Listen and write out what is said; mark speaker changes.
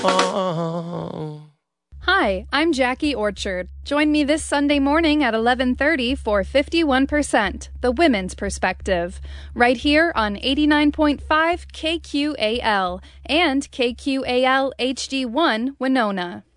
Speaker 1: Hi, I'm Jackie Orchard. Join me this Sunday morning at 11:30 for 51%, the Women's Perspective, right here on 89.5 KQAL and KQAL HD1 Winona.